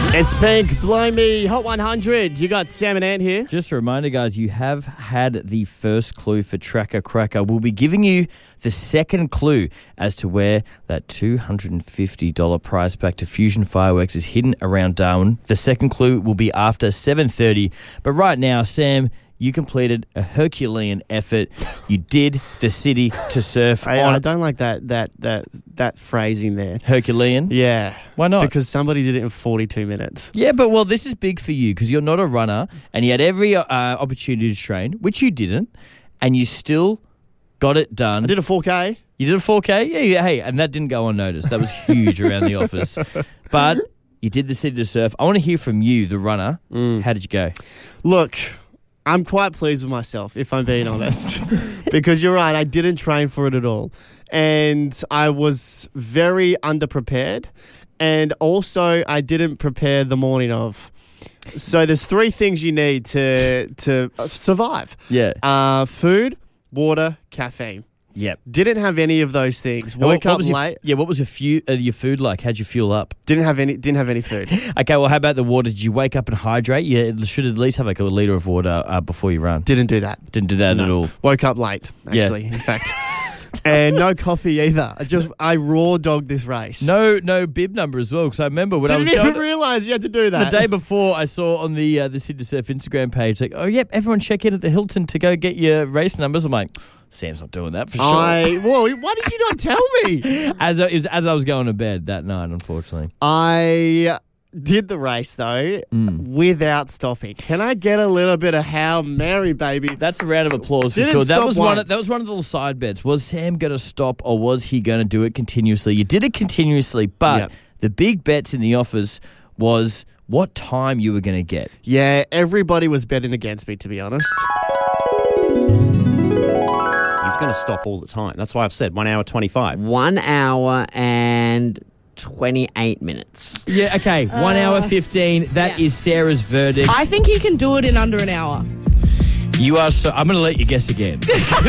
It's Pink, Blow Me, Hot 100. You got Sam and Ant here. Just a reminder, guys, you have had the first clue for Tracker Cracker. We'll be giving you the second clue as to where that $250 prize pack to Fusion Fireworks is hidden around Darwin. The second clue will be after 7:30. But right now, Sam, you completed a Herculean effort. You did the city to surf. I don't like that phrasing there. Herculean? Yeah. Why not? Because somebody did it in 42 minutes. Yeah, but well, this is big for you because you're not a runner and you had every opportunity to train, which you didn't, and you still got it done. I did a 4K. You did a 4K? Yeah, hey, and that didn't go unnoticed. That was huge around the office. But you did the city to surf. I want to hear from you, the runner. How did you go? Look, I'm quite pleased with myself, if I'm being honest, because you're right, I didn't train for it at all. And I was very underprepared, and also I didn't prepare the morning of. So there's three things you need to survive. Yeah. Food, water, caffeine. Yep. Didn't have any of those things. Woke up late. What was your food like? How'd you fuel up? Didn't have any food. Okay, well, how about the water? Did you wake up and hydrate? You should at least have like a litre of water before you run. Didn't do that. Didn't do that at all. Woke up late, actually, in fact. And no coffee either. I raw dogged this race. No bib number as well, because I remember when I was going... Didn't even realise you had to do that. The day before, I saw on the City to Surf Instagram page, like, oh, yep, everyone check in at the Hilton to go get your race numbers. I'm like, Sam's not doing that for sure. Well, why did you not tell me? As I was going to bed that night, unfortunately. I did the race, though, without stopping. Can I get a little bit of Hail Mary, baby? That's a round of applause for sure. That was one of the little side bets. Was Sam going to stop or was he going to do it continuously? You did it continuously, but the big bets in the office was what time you were going to get. Yeah, everybody was betting against me, to be honest. He's going to stop all the time. That's why I've said 1 hour 25. 1 hour and 28 minutes. Yeah, okay. 1 hour 15. That is Sarah's verdict. I think he can do it in under an hour. You are so... I'm going to let you guess again.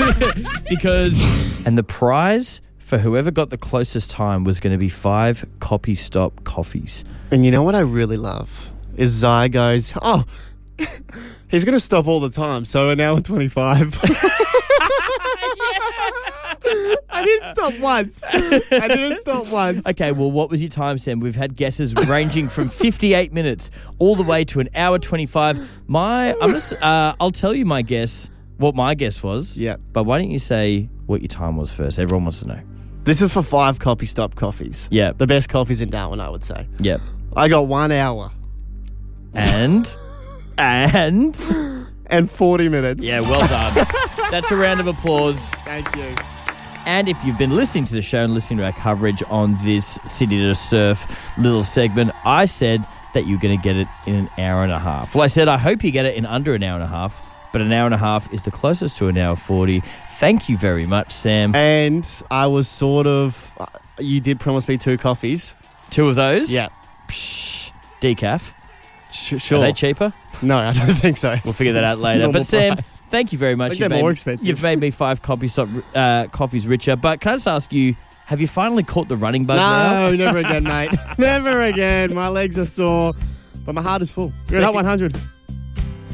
And the prize for whoever got the closest time was going to be 5 Copy Stop coffees. And you know what I really love? Is Zai goes, oh, he's going to stop all the time, so an hour 25. I didn't stop once. Okay, well, what was your time, Sam? We've had guesses ranging from 58 minutes all the way to an hour 25. I'll tell you my guess, what my guess was. Yeah. But why don't you say what your time was first? Everyone wants to know. This is for 5 Copy Stop coffees. Yeah. The best coffees in Darwin, I would say. Yep. I got 1 hour. And 40 minutes. Yeah, well done. That's a round of applause. Thank you. And if you've been listening to the show and listening to our coverage on this City to Surf little segment, I said that you're going to get it in an hour and a half. Well, I said I hope you get it in under an hour and a half, but an hour and a half is the closest to an hour 40. Thank you very much, Sam. And I was sort of... you did promise me 2 coffees. 2 of those? Yeah. Psh, decaf. Sure. Are they cheaper? No, I don't think so. We'll figure that out later. But Sam, thank you very much. I think they're more expensive. You've made me 5 Copy Stop coffees richer. But can I just ask you, have you finally caught the running bug now? No, never again, mate. Never again. My legs are sore, but my heart is full. You're at 100.